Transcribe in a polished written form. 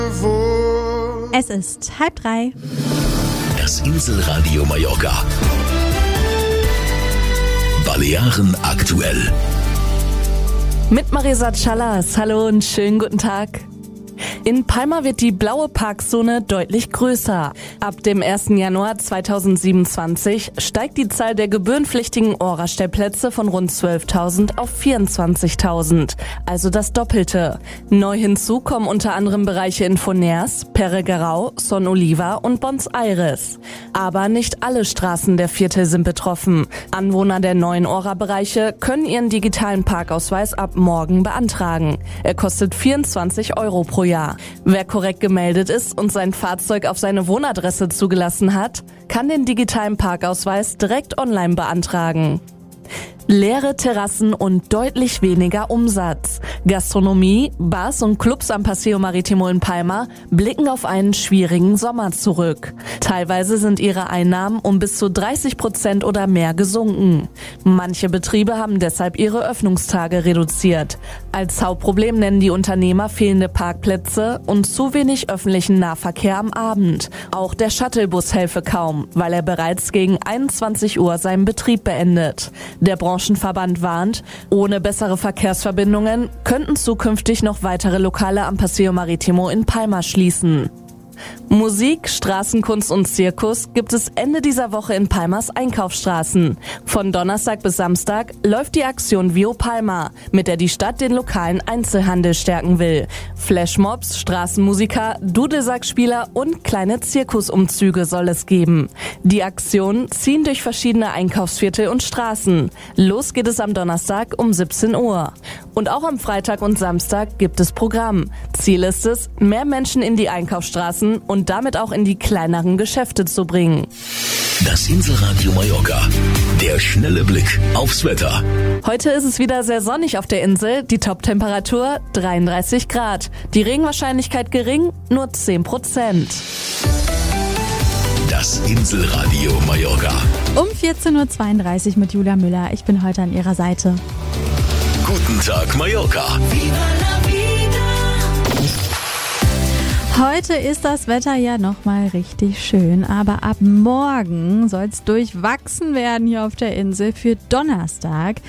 Es ist 2:30. Das Inselradio Mallorca. Balearen aktuell. Mit Marisa Callas. Hallo und schönen guten Tag. In Palma wird die blaue Parkzone deutlich größer. Ab dem 1. Januar 2027 steigt die Zahl der gebührenpflichtigen Ora-Stellplätze von rund 12.000 auf 24.000, also das Doppelte. Neu hinzu kommen unter anderem Bereiche in Foners, Pereguerau, Son Oliva und Bons Aires. Aber nicht alle Straßen der Viertel sind betroffen. Anwohner der neuen Ora-Bereiche können ihren digitalen Parkausweis ab morgen beantragen. Er kostet 24 Euro pro Jahr. Wer korrekt gemeldet ist und sein Fahrzeug auf seine Wohnadresse zugelassen hat, kann den digitalen Parkausweis direkt online beantragen. Leere Terrassen und deutlich weniger Umsatz. Gastronomie, Bars und Clubs am Paseo Marítimo in Palma blicken auf einen schwierigen Sommer zurück. Teilweise sind ihre Einnahmen um bis zu 30% oder mehr gesunken. Manche Betriebe haben deshalb ihre Öffnungstage reduziert. Als Hauptproblem nennen die Unternehmer fehlende Parkplätze und zu wenig öffentlichen Nahverkehr am Abend. Auch der Shuttlebus helfe kaum, weil er bereits gegen 21 Uhr seinen Betrieb beendet. Der Branchenverband warnt, ohne bessere Verkehrsverbindungen könnten zukünftig noch weitere Lokale am Paseo Marítimo in Palma schließen. Musik, Straßenkunst und Zirkus gibt es Ende dieser Woche in Palmas Einkaufsstraßen. Von Donnerstag bis Samstag läuft die Aktion Vio Palma, mit der die Stadt den lokalen Einzelhandel stärken will. Flashmobs, Straßenmusiker, Dudelsackspieler und kleine Zirkusumzüge soll es geben. Die Aktionen ziehen durch verschiedene Einkaufsviertel und Straßen. Los geht es am Donnerstag um 17 Uhr. Und auch am Freitag und Samstag gibt es Programm. Ziel ist es, mehr Menschen in die Einkaufsstraßen und damit auch in die kleineren Geschäfte zu bringen. Das Inselradio Mallorca. Der schnelle Blick aufs Wetter. Heute ist es wieder sehr sonnig auf der Insel. Die Toptemperatur 33 Grad. Die Regenwahrscheinlichkeit gering, nur 10%. Das Inselradio Mallorca. Um 14:32 Uhr mit Julia Müller. Ich bin heute an ihrer Seite. Guten Tag Mallorca. Heute ist das Wetter ja nochmal richtig schön, aber ab morgen soll es durchwachsen werden hier auf der Insel für Donnerstag.